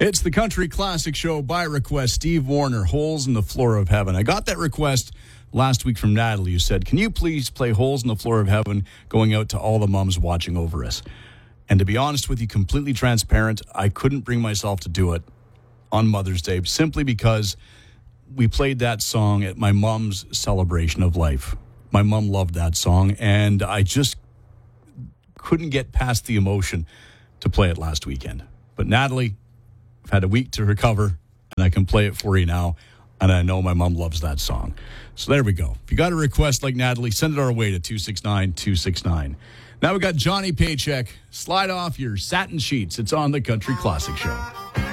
It's the Country Classic Show by request. Steve Warner, Holes in the Floor of Heaven. I got that request last week from Natalie, who said, can you please play Holes in the Floor of Heaven going out to all the moms watching over us? And to be honest with you, completely transparent, I couldn't bring myself to do it on Mother's Day simply because we played that song at my mom's celebration of life. My mom loved that song, and I just couldn't get past the emotion to play it last weekend. But Natalie, I've had a week to recover, and I can play it for you now, and I know my mom loves that song. So there we go. If you got a request like Natalie, send it our way to 269-269. Now we got Johnny Paycheck. Slide off your satin sheets. It's on the Country Classic Show.